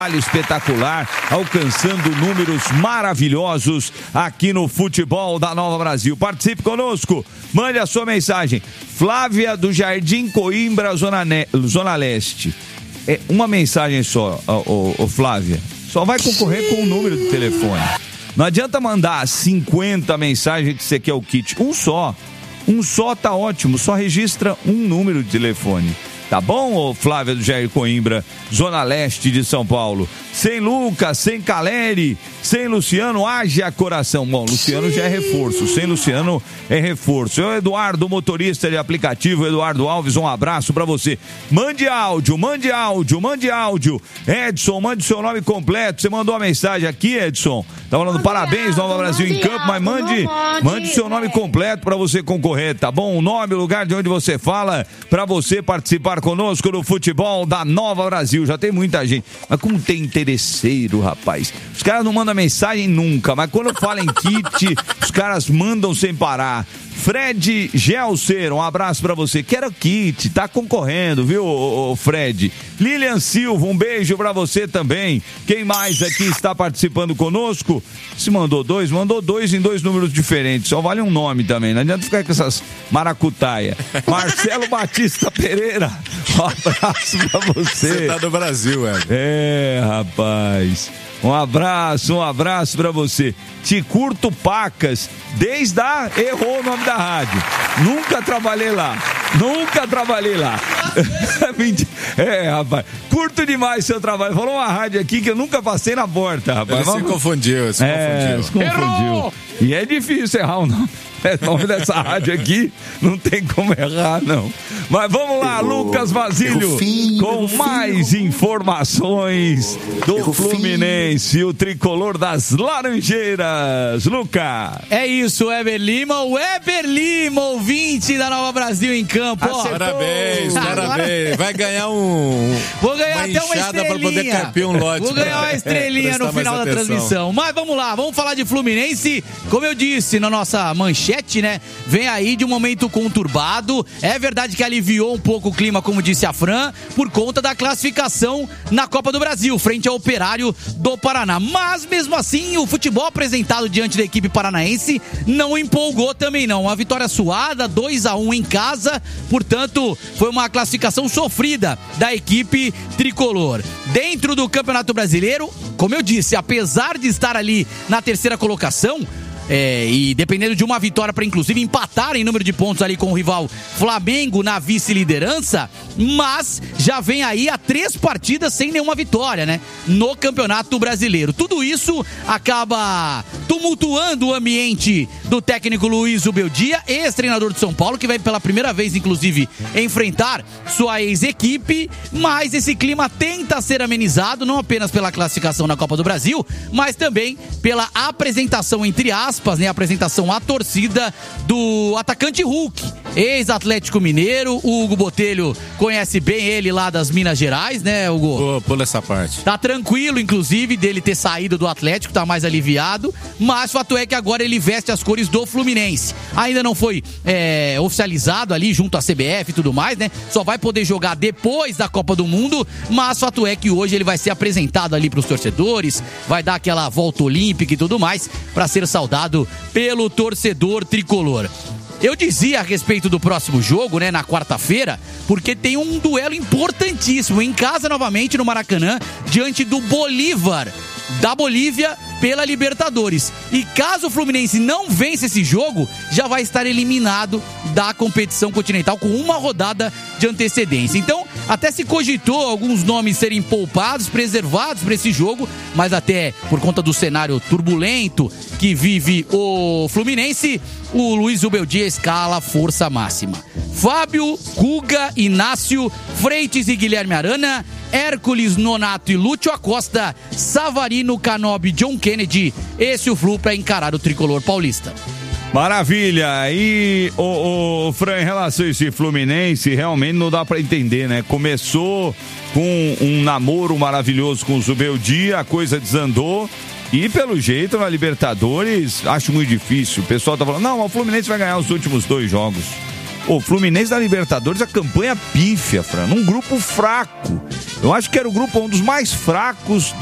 espetacular, alcançando números maravilhosos aqui no futebol da Nova Brasil. Participe conosco, mande a sua mensagem. Flávia do Jardim Coimbra, Zona Leste. É uma mensagem só, Flávia. Só vai concorrer com o número de telefone. Não adianta mandar 50 mensagens que você quer o kit. Um só tá ótimo, só registra um número de telefone. Tá bom, Flávia do Jair Coimbra, Zona Leste de São Paulo? Sem Lucas, sem Caleri, sem Luciano, haja coração. Bom, Luciano já é reforço, sem Luciano é reforço. Eu, Eduardo, motorista de aplicativo, Eduardo Alves, um abraço pra você. Mande áudio. Edson, mande seu nome completo. Você mandou uma mensagem aqui, Edson. Tá falando parabéns, Nova Brasil em campo, mas mande seu nome completo pra você concorrer, tá bom? O nome, o lugar de onde você fala, pra você participar conosco no futebol da Nova Brasil. Já tem muita gente, mas como tem interesseiro, rapaz. Os caras não mandam mensagem nunca, mas quando fala em kit, os caras mandam sem parar. Fred Gelser, um abraço pra você. Quero kit, tá concorrendo, viu, Fred? Lilian Silva, um beijo pra você também. Quem mais aqui está participando conosco? Se mandou dois em dois números diferentes. Só vale um nome também, não adianta ficar com essas maracutaia. Marcelo Batista Pereira, um abraço pra você. Você tá do Brasil, rapaz. Um abraço pra você. Te curto Pacas, errou o nome da rádio. Nunca trabalhei lá. Rapaz, curto demais seu trabalho. Falou uma rádio aqui que eu nunca passei na porta, rapaz. Ele se confundiu. Se confundiu. E é difícil errar o nome. O nome dessa rádio aqui não tem como errar, não. Mas vamos lá, Lucas Basílio, com mais informações do Fluminense, o tricolor das Laranjeiras. Lucas. É isso, Weber Lima, ouvinte da Nova Brasil em campo. Parabéns. Vai ganhar Vou ganhar uma até uma enxada para poder carpir um lote. Vou ganhar uma estrelinha no final da transmissão. Mas vamos lá, vamos falar de Fluminense. Como eu disse na nossa manchete, né? Vem aí de um momento conturbado. É verdade que aliviou um pouco o clima, como disse a Fran, por conta da classificação na Copa do Brasil, frente ao Operário do Paraná. Mas, mesmo assim, o futebol apresentado diante da equipe paranaense não empolgou também, não. Uma vitória suada, 2-1 em casa. Portanto, foi uma classificação sofrida da equipe tricolor. Dentro do Campeonato Brasileiro, como eu disse, apesar de estar ali na terceira colocação, e dependendo de uma vitória para inclusive empatar em número de pontos ali com o rival Flamengo na vice-liderança, mas já vem aí a 3 partidas sem nenhuma vitória, né? No Campeonato Brasileiro. Tudo isso acaba tumultuando o ambiente do técnico Luiz Ubeldia, ex-treinador de São Paulo, que vai pela primeira vez inclusive enfrentar sua ex-equipe, mas esse clima tenta ser amenizado não apenas pela classificação na Copa do Brasil, mas também pela apresentação, entre aspas, né, a apresentação à torcida do atacante Hulk, ex-Atlético Mineiro. O Hugo Botelho conhece bem ele lá das Minas Gerais, né, Hugo? Pula essa parte. Tá tranquilo, inclusive, dele ter saído do Atlético, tá mais aliviado, mas fato é que agora ele veste as cores do Fluminense. Ainda não foi oficializado ali junto à CBF e tudo mais, né? Só vai poder jogar depois da Copa do Mundo, mas fato é que hoje ele vai ser apresentado ali pros torcedores, vai dar aquela volta olímpica e tudo mais, pra ser saudado pelo torcedor tricolor. Eu dizia a respeito do próximo jogo, né, na quarta-feira, porque tem um duelo importantíssimo em casa novamente no Maracanã, diante do Bolívar da Bolívia pela Libertadores. E caso o Fluminense não vence esse jogo, já vai estar eliminado da competição continental com uma rodada de antecedência. Então, até se cogitou alguns nomes serem poupados, preservados para esse jogo, mas até por conta do cenário turbulento que vive o Fluminense, o Luiz Ubeldia escala a força máxima. Fábio, Guga, Inácio, Freitas e Guilherme Arana, Hércules, Nonato e Lúcio Acosta, Savarino, Canobi, John Kennedy. Esse é o Flu para encarar o tricolor paulista. Maravilha. E o Fran, em relação a esse Fluminense, realmente não dá para entender, né? Começou com um namoro maravilhoso com o Zubeldia, a coisa desandou. E pelo jeito na Libertadores, acho muito difícil. O pessoal tá falando, não, o Fluminense vai ganhar os últimos 2 jogos. O Fluminense da Libertadores, a campanha pífia, Fran, num grupo fraco. Eu acho que era o grupo um dos mais fracos